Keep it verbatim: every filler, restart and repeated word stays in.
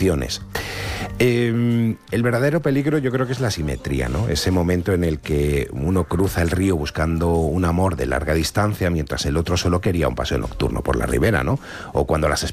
intenciones. Eh, el verdadero peligro yo creo que es la simetría, ¿no? Ese momento en el que uno cruza el río buscando un amor de larga distancia mientras el otro solo quería un paseo nocturno por la ribera, ¿no? O cuando las